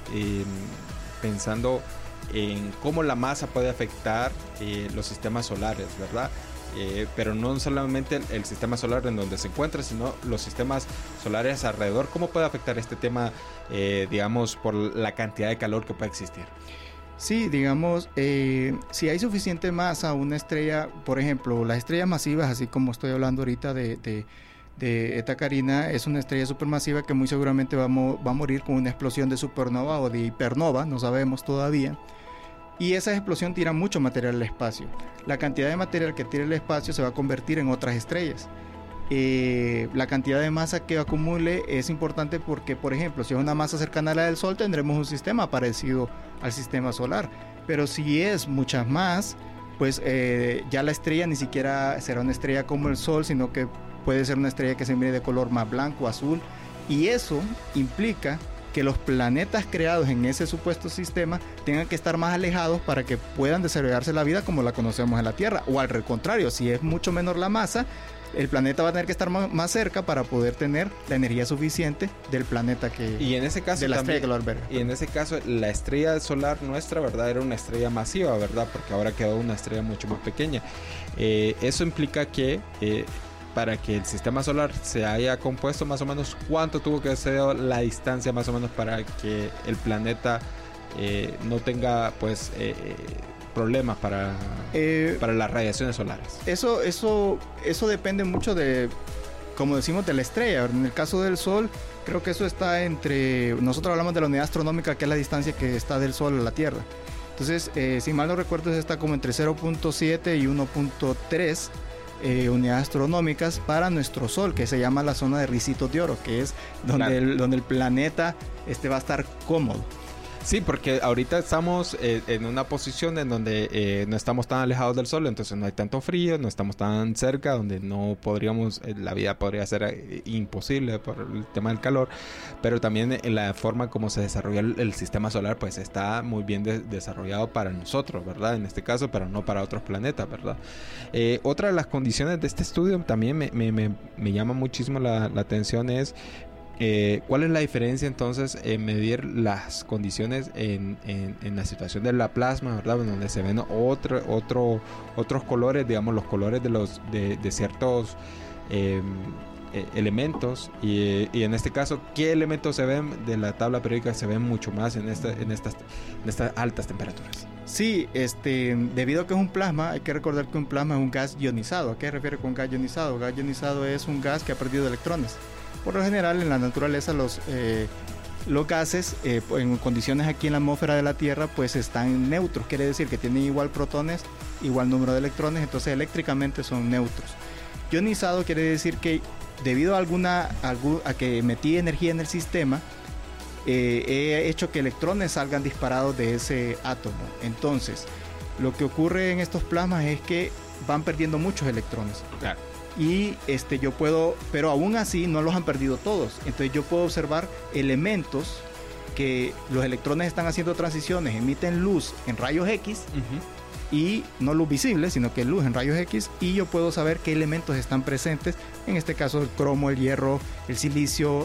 pensando en cómo la masa puede afectar los sistemas solares, ¿verdad? Pero no solamente el sistema solar en donde se encuentra, sino los sistemas solares alrededor. ¿Cómo puede afectar este tema, digamos, por la cantidad de calor que puede existir? Sí, digamos, si hay suficiente masa, una estrella, por ejemplo, las estrellas masivas, así como estoy hablando ahorita de Eta Carina, es una estrella supermasiva que muy seguramente va a morir con una explosión de supernova o de hipernova, no sabemos todavía. Y esa explosión tira mucho material al espacio. La cantidad de material que tira el espacio se va a convertir en otras estrellas. La cantidad de masa que acumule es importante porque, por ejemplo, si es una masa cercana a la del Sol, tendremos un sistema parecido al sistema solar. Pero si es muchas más, pues ya la estrella ni siquiera será una estrella como el Sol, sino que puede ser una estrella que se mire de color más blanco, azul. Y eso implica que los planetas creados en ese supuesto sistema tengan que estar más alejados para que puedan desarrollarse la vida como la conocemos en la Tierra. O al contrario, si es mucho menor la masa, el planeta va a tener que estar más cerca para poder tener la energía suficiente del planeta y en ese caso de la estrella que lo alberga. Y en ese caso la estrella solar nuestra, ¿verdad? Era una estrella masiva, ¿verdad? Porque ahora quedó una estrella mucho más pequeña. Eso implica que para que el sistema solar se haya compuesto, más o menos, ¿cuánto tuvo que ser la distancia más o menos para que el planeta no tenga pues problemas para las radiaciones solares? Eso depende mucho de, como decimos, de la estrella. En el caso del Sol, creo que eso está entre, nosotros hablamos de la unidad astronómica, que es la distancia que está del Sol a la Tierra. Entonces, si mal no recuerdo, está como entre 0.7 y 1.3 unidades astronómicas para nuestro Sol, que se llama la zona de ricitos de oro, que es donde el planeta va a estar cómodo. Sí, porque ahorita estamos en una posición en donde no estamos tan alejados del Sol, entonces no hay tanto frío, no estamos tan cerca, donde no podríamos, la vida podría ser imposible por el tema del calor, pero también en la forma como se desarrolla el sistema solar, pues está muy bien desarrollado para nosotros, ¿verdad? En este caso, pero no para otros planetas, ¿verdad? Otra de las condiciones de este estudio también me llama muchísimo la atención es ¿cuál es la diferencia entonces en medir las condiciones en la situación de la plasma, ¿verdad? Donde se ven otros colores, digamos los colores de ciertos elementos y en este caso, ¿qué elementos se ven de la tabla periódica? Se ven mucho más en estas altas temperaturas. Sí, debido a que es un plasma, hay que recordar que un plasma es un gas ionizado. ¿A qué se refiere con gas ionizado? Gas ionizado es un gas que ha perdido electrones. Por lo general, en la naturaleza, los gases en condiciones aquí en la atmósfera de la Tierra pues están neutros, quiere decir que tienen igual protones, igual número de electrones, entonces eléctricamente son neutros. Ionizado quiere decir que debido a que metí energía en el sistema, he hecho que electrones salgan disparados de ese átomo. Entonces, lo que ocurre en estos plasmas es que van perdiendo muchos electrones. Claro. Y yo puedo, pero aún así no los han perdido todos. Entonces yo puedo observar elementos que los electrones están haciendo transiciones, emiten luz en rayos X, y no luz visible, sino que luz en rayos X, y yo puedo saber qué elementos están presentes, en este caso el cromo, el hierro, el silicio,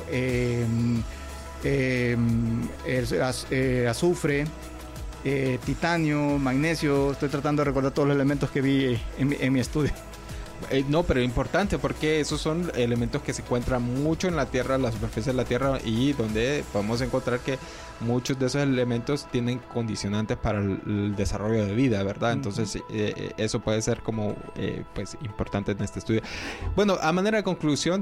azufre, titanio, magnesio. Estoy tratando de recordar todos los elementos que vi en mi estudio. No, pero importante porque esos son elementos que se encuentran mucho en la Tierra, en la superficie de la Tierra, y donde podemos encontrar que muchos de esos elementos tienen condicionantes para el desarrollo de vida, ¿verdad? Entonces eso puede ser como pues importante en este estudio. Bueno, a manera de conclusión,